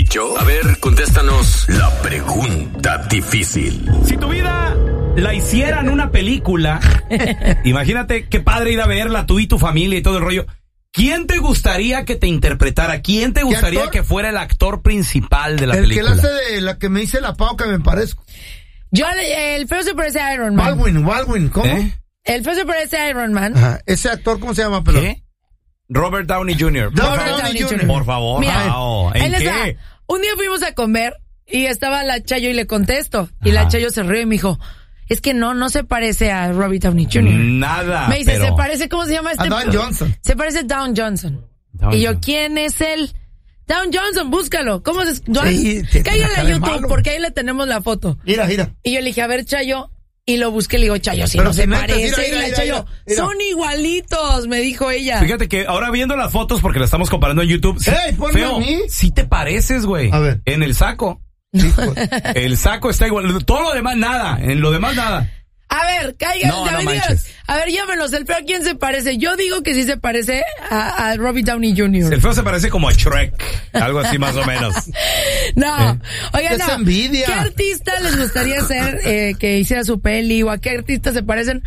dicho? A ver, contéstanos la pregunta difícil. Si tu vida la hicieran una película, imagínate qué padre ir a verla tú y tu familia y todo el rollo. ¿Quién te gustaría que te interpretara? ¿Quién te gustaría que fuera el actor principal de la película? El que la hace de la que me dice la Pau que me parezco. El feo se parece a Iron Man. Baldwin, ¿cómo? El feo se parece a Iron Man. Ajá. Ese actor, ¿cómo se llama? Pero... ¿Qué? Robert Downey Jr. Robert Downey Jr. Por favor. Mira, ¿En qué? Un día fuimos a comer y estaba la Chayo y le contesto. Y la Chayo se rió y me dijo, es que no se parece a Robert Downey Jr. Nada. Me dice, se parece, ¿cómo se llama este? A Down Johnson. Se parece a Down Johnson. Y yo, ¿quién es él? Down Johnson, búscalo. ¿Cómo se...? Sí, cállale a YouTube, porque ahí le tenemos la foto. Mira. Y yo le dije, a ver, Chayo. Y lo busqué, le digo, Chayo, si pero no se neta, parece. mira, y la Chayo, son igualitos, me dijo ella. Fíjate que ahora viendo las fotos, porque las estamos comparando en YouTube. Ponme a mí. Sí te pareces, güey. A ver. En el saco. Sí, pues. El saco está igual. Todo lo demás, nada. En lo demás, nada. A ver, caigan. No manches. A ver, llámenos. El feo, ¿a quién se parece? Yo digo que sí se parece a Robert Downey Jr. El feo se parece como a Shrek. Algo así más o menos. No. Oigan, ¡Qué envidia! ¿Qué artista les gustaría ser que hiciera su peli? ¿O a qué artista se parecen?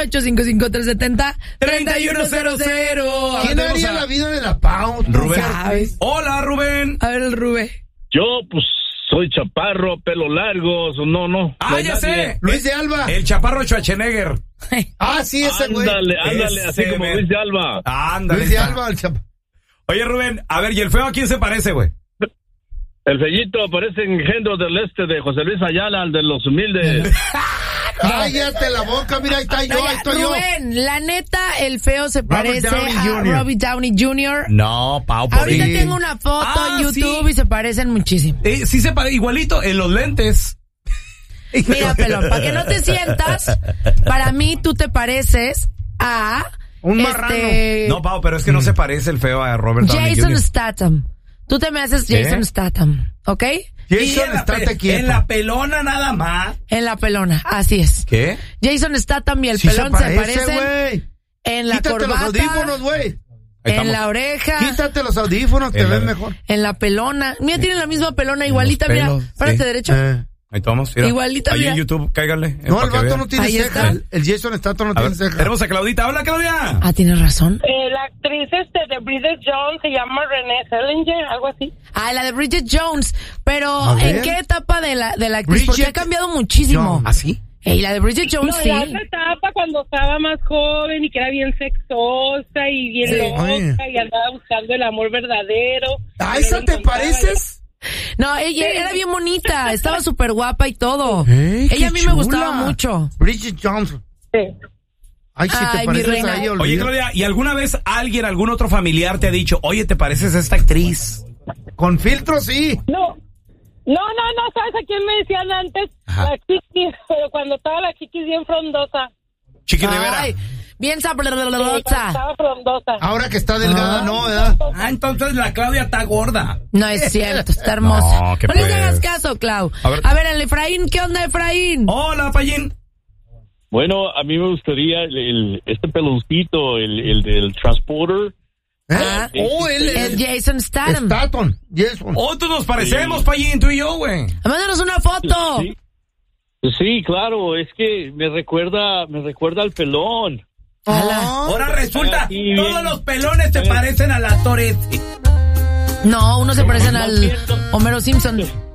1-855-370-3100. ¿Quién haría la vida de la Pau? Rubén. ¿Sabes? Hola, Rubén. A ver, el Rubén. Yo, pues, soy chaparro, pelo largo, no. Ah, ya sé. Luis de Alba. El chaparro Schwarzenegger. Ah, sí, ese güey. Ándale, Ese así como men. Luis de Alba. Ándale. Luis de Alba, el chapa. Oye, Rubén, a ver, ¿y el feo a quién se parece, güey? El fellito aparece en Género del Este de José Luis Ayala, el de los humildes. Cállate la boca, mira, ahí está yo, ahí estoy yo. Rubén, la neta, el feo se parece Downey a Jr. Robert Downey Jr. No, Pau, por Ahorita ahí. tengo una foto en YouTube sí. y se parecen muchísimo. Sí se parece, igualito, en los lentes. Mira, pelón, para que no te sientas, para mí tú te pareces a... Un marrano. No, Pau, pero es que no se parece el feo a Robert Downey Jason Jr. Statham. Tú te me haces Jason Statham, ¿ok? Jason, estate quieto. En la pelona nada más. En la pelona, así es. ¿Qué? Jason Statham y el Sí pelón se parece, parecen güey. en la Quítate corbata, los audífonos, güey. Ahí en estamos. la oreja, Quítate los audífonos, te ves mejor. en la pelona. Mira, tienen la misma pelona igualita, los mira. pelos, Párate sí. derecho. Ahí estamos, mira. Igualita, ahí mira. en YouTube, cáiganle. No, para el que vato vean. no tiene Ahí ceja. está. El Jason Statham no A tiene ver, ceja. tenemos a Claudita. Hola, Claudia. Ah, tienes razón. La actriz de Bridget Jones se llama Renée Zellweger, algo así. Ah, la de Bridget Jones. Pero, A ver. ¿en qué etapa de la actriz? Porque Bridget ha cambiado muchísimo. Jones. ¿Ah, sí? Y la de Bridget Jones, No, sí. la otra etapa cuando estaba más joven y que era bien sexosa y bien Sí. loca Oye. y andaba buscando el amor verdadero. ¿A Pero esa no te encontraba. pareces? No, ella era bien bonita, estaba súper guapa y todo. Ey, Ella a mí qué me chula. gustaba mucho. Bridget Johnson. Sí. Ay, si Ay, te mi pareces reina. a ella, Oye, olvídate. Claudia, ¿y alguna vez algún otro familiar te ha dicho, oye, te pareces a esta actriz? Con filtro, sí. No, ¿sabes a quién me decían antes? Ajá. La Chiquis, pero cuando estaba la Chiquis bien frondosa. Chiqui Rivera. Ay, bien Sí, cuando sabrosa. estaba frondosa. Ahora que está delgada, no, ¿verdad? Ah, entonces la Claudia está gorda. No es cierto, está hermosa. No, ¿qué No les pues? hagas caso, Clau. A ver. A ver, el Efraín, ¿qué onda, Efraín? Hola, Payín. Bueno, a mí me gustaría este peloncito, el del Transporter. Ah, el Jason Statham. Statham. Jason. Oh, tú nos parecemos, Payín, tú y yo, güey. Mándanos una foto. Sí, claro, es que me recuerda al pelón. Ahora resulta, Sí, todos bien. los pelones te parecen a la Toretti. No, unos se parecen al Homero Simpson.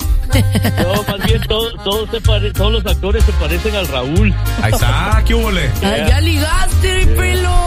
No, más bien todos los actores se parecen al Raúl. Ahí está, ¿qué hubo? Ay, ya ligaste, pelo.